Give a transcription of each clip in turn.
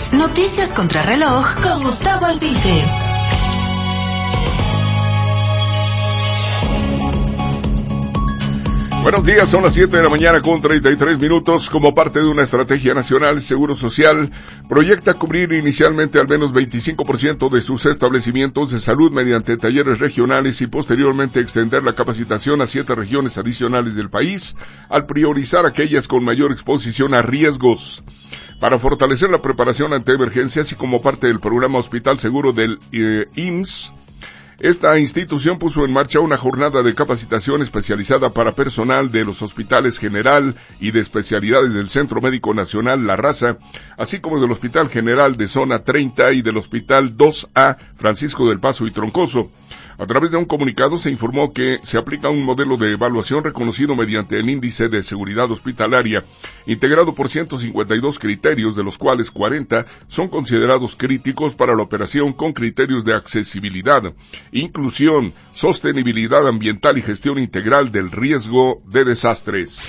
Noticias Contrarreloj con Gustavo Albite. Buenos días, son las 7 de la mañana con 33 minutos. Como parte de una estrategia nacional, Seguro Social proyecta cubrir inicialmente al menos 25% de sus establecimientos de salud mediante talleres regionales y posteriormente extender la capacitación a 7 regiones adicionales del país, al priorizar aquellas con mayor exposición a riesgos. Para fortalecer la preparación ante emergencias y como parte del programa Hospital Seguro del IMSS, esta institución puso en marcha una jornada de capacitación especializada para personal de los hospitales general y de especialidades del Centro Médico Nacional La Raza, así como del Hospital General de Zona 30 y del Hospital 2A Francisco del Paso y Troncoso. A través de un comunicado se informó que se aplica un modelo de evaluación reconocido mediante el Índice de Seguridad Hospitalaria, integrado por 152 criterios, de los cuales 40 son considerados críticos para la operación con criterios de accesibilidad, inclusión, sostenibilidad ambiental y gestión integral del riesgo de desastres.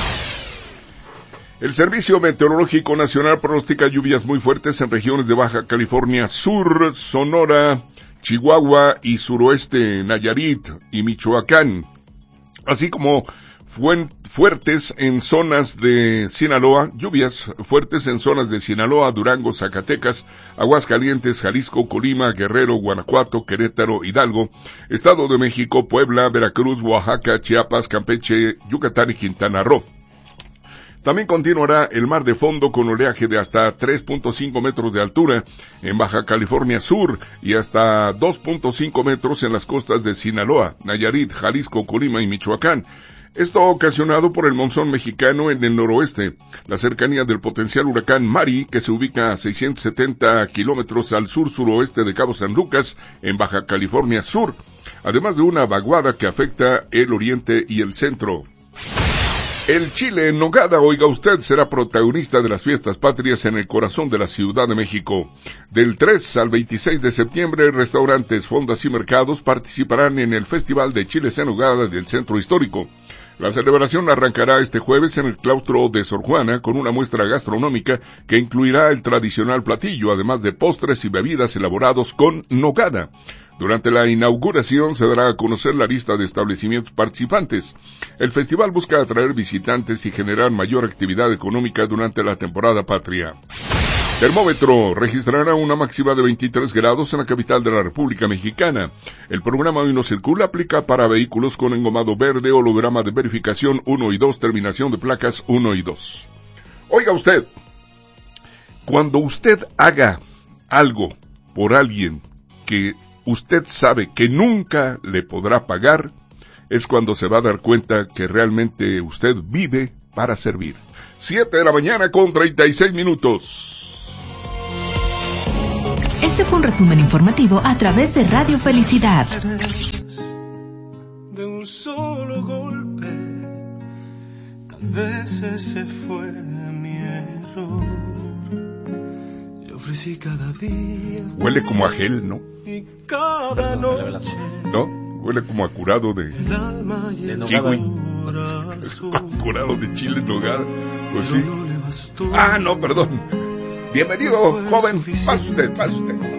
El Servicio Meteorológico Nacional pronostica lluvias muy fuertes en regiones de Baja California Sur, Sonora, Chihuahua y suroeste, Nayarit y Michoacán, así como fuertes en zonas de Sinaloa, lluvias fuertes en zonas de Sinaloa, Durango, Zacatecas, Aguascalientes, Jalisco, Colima, Guerrero, Guanajuato, Querétaro, Hidalgo, Estado de México, Puebla, Veracruz, Oaxaca, Chiapas, Campeche, Yucatán y Quintana Roo. También continuará el mar de fondo con oleaje de hasta 3.5 metros de altura en Baja California Sur y hasta 2.5 metros en las costas de Sinaloa, Nayarit, Jalisco, Colima y Michoacán. Esto ocasionado por el monzón mexicano en el noroeste, la cercanía del potencial huracán Mari, que se ubica a 670 kilómetros al sur-suroeste de Cabo San Lucas, en Baja California Sur, además de una vaguada que afecta el oriente y el centro. El chile en nogada, oiga usted, será protagonista de las fiestas patrias en el corazón de la Ciudad de México. Del 3 al 26 de septiembre, restaurantes, fondas y mercados participarán en el Festival de Chiles en Nogada del Centro Histórico. La celebración arrancará este jueves en el claustro de Sor Juana con una muestra gastronómica que incluirá el tradicional platillo, además de postres y bebidas elaborados con nogada. Durante la inauguración se dará a conocer la lista de establecimientos participantes. El festival busca atraer visitantes y generar mayor actividad económica durante la temporada patria. Termómetro registrará una máxima de 23 grados en la capital de la República Mexicana. El programa Hoy No Circula aplica para vehículos con engomado verde, holograma de verificación 1 y 2, terminación de placas 1 y 2. Oiga usted, cuando usted haga algo por alguien que usted sabe que nunca le podrá pagar, es cuando se va a dar cuenta que realmente usted vive para servir. 7 de la mañana con 36 minutos. Este fue un resumen informativo a través de Radio Felicidad. De un solo golpe, tal vez ese fue mi error. Le ofrecí cada día. Huele como a gel, ¿no? Y cada noche. ¿No? Huele como a curado de kiwi. Curado de chile en nogada. Pues sí. Ah, no, perdón. Bienvenido, joven. Pase usted.